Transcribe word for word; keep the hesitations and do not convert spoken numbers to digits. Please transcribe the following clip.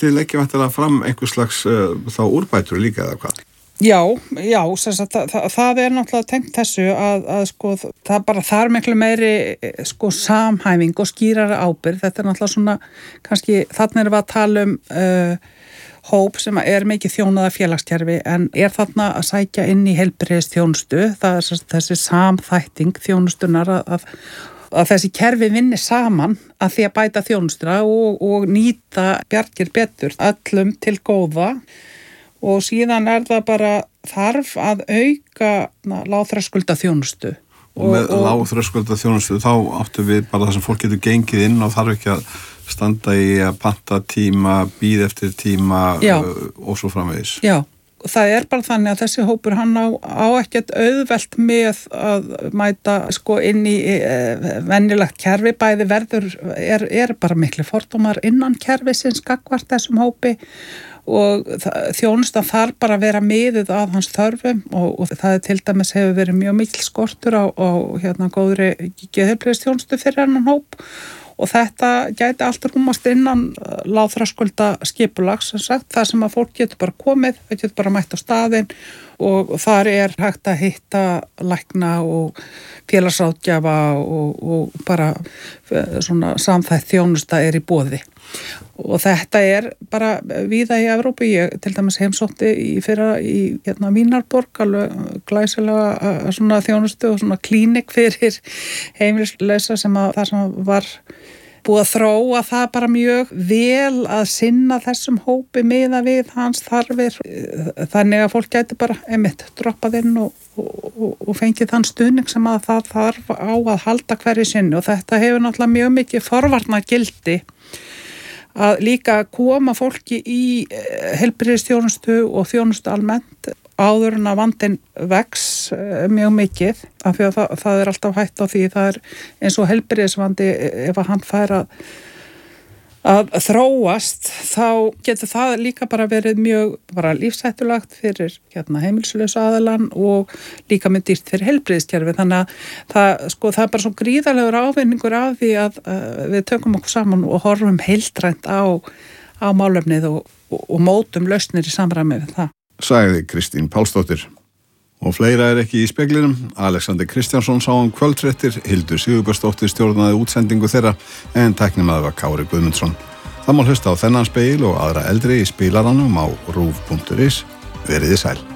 þið leggjum eftir fram einhvers slags uh, þá úrbætur líka eða hvað? Já, já, sem sagt, það, það, það er náttúrulega tengt þessu að, að sko, það bara þar miklu meiri sko samhæfing og skýrari ábyrgð. Þetta er náttúrulega svona, kannski þarna erum við að tala um uh, hóp sem er mikið þjónaða félagskerfi en er þarna að sækja inn í heilbrigðisþjónustu. Það er sagt, þessi samþætting þjónustunar að, að, að þessi kerfi vinni saman að því að bæta þjónustuna og, og nýta bjargir betur öllum til góða. Og síðan er það bara þarf að auka lágþröskulda þjónustu. Og með lágþröskulda þjónustu þá áttu við bara það sem fólk getur gengið inn og þarf ekki að standa í að panta tíma, bíða eftir tíma uh, og svo framvegis. Já, það er bara þannig að þessi hópur hann á, á ekkert auðvelt með að mæta sko inn í e, venjulegt kerfi, bæði verður er, er bara miklu fordómar innan kerfisins gagnvart þessum hópi og þjónustan þarf bara að vera miðuð að hans þörfum og, og það er til dæmis hefur verið mjög mikil skortur á, á hérna góðri geðheilbrigðisþjónustu fyrir hennan hóp og þetta gæti allt rúmast innan lágþröskulda skipulags sem sagt, þar sem að fólk getur bara komið, það getur bara mætt á staðinn og þar er hægt að hitta lækna og félagsráðgjafa og, og bara svona samþætt þjónusta er í boði. Og þetta er bara víða í Evrópu, ég til dæmis heimsótti í fyrra í hérna Vínarborg alveg glæsilega svona þjónustu og svona klínik fyrir heimilislausa sem að það sem var búið að þróa það bara mjög vel að sinna þessum hópi miða við hans þarfir þannig að fólk gæti bara einmitt droppað inn og, og, og fengið þann stuðning sem að það þarf á að halda hverju sinni og þetta hefur náttúrulega mjög mikið forvarna gildi að líka koma fólki í heilbrigðisþjónustu og þjónustu almennt áður en að vandinn vex mjög mikið af því að það, það er alltaf hætt á því það er eins og heilbrigðisvandi ef að hann fær að, að þróast þá getur það líka bara verið mjög bara lífshættulegt fyrir hérna, heimilislausa aðilann og líka með dýrt fyrir heilbrigðiskerfi þannig að það, sko, það er bara svo gríðarlegur ávinningur af því að uh, við tökum okkur saman og horfum heildrænt á, á málefnið og, og, og mótum lausnir í samræmi við það. Sagði Kristín Pálsdóttir. Og fleira er ekki í speglinum. Alexander Kristjánsson sá um kvöldfréttir, Hildur Sigurbjörnsdóttir stjórnaði útsendingu þeirra en tæknimaður var Kári Guðmundsson. Það má hlusta á þennan spegil og aðra eldri í spilaranum á rúv punktur is. Veriði sæl.